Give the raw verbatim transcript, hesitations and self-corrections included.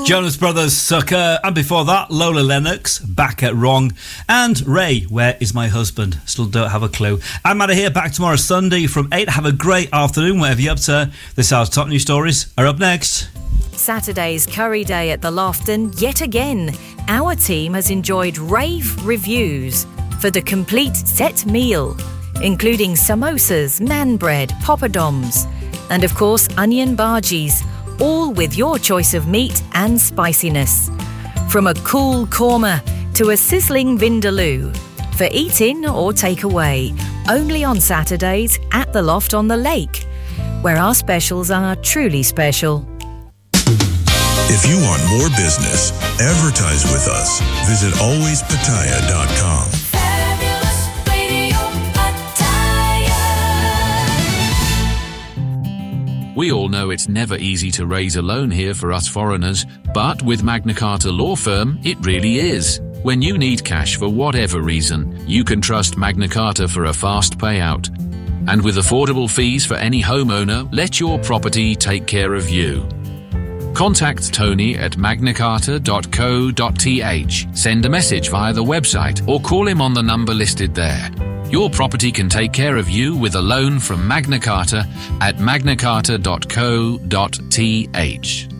Jonas Brothers, Sucker, and before that, Lola Lennox, Back at Wrong, and Ray, Where Is My Husband? Still don't have a clue. I'm out of here, back tomorrow Sunday from eight. Have a great afternoon, whatever you're up to. This hour's top news stories are up next. Saturday's Curry Day at the Loft, and yet again, our team has enjoyed rave reviews for the complete set meal, including samosas, naan bread, poppadoms, and of course onion bhajis, all with your choice of meat and spiciness. From a cool korma to a sizzling vindaloo, for eat-in or take-away, only on Saturdays at the Loft on the Lake, where our specials are truly special. If you want more business, advertise with us. Visit always pattaya dot com. We all know it's never easy to raise a loan here for us foreigners, but with Magna Carta Law Firm, it really is. When you need cash for whatever reason, you can trust Magna Carta for a fast payout. And with affordable fees for any homeowner, let your property take care of you. Contact Tony at magna carta dot co dot t h. Send a message via the website or call him on the number listed there. Your property can take care of you with a loan from Magna Carta at magna carta dot co dot t h.